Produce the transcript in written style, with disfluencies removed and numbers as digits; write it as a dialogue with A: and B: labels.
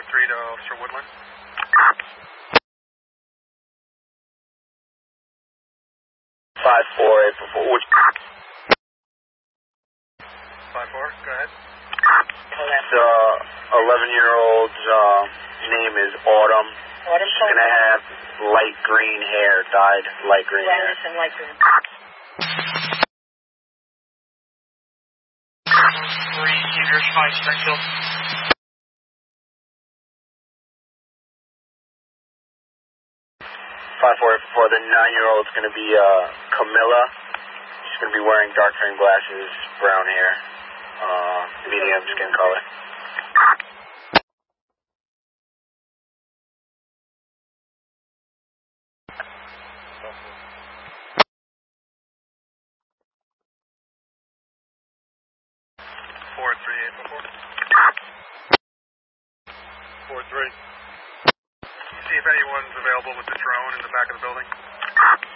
A: 5-3 to Officer Woodland.
B: 5-4, 8-4, which...
A: 5-4, go ahead.
B: The 11-year-old's name is Autumn. She's going to have light green hair, dyed light green hair.
C: And light green.
D: 3, Cedars High, Springfield.
B: 5-4, the 9-year-old's going to be Camilla. She's going to be wearing dark frame glasses, brown hair, medium skin color.
A: 4-3, 8-4. 4-3. See if anyone's available with the drone in the back of the building.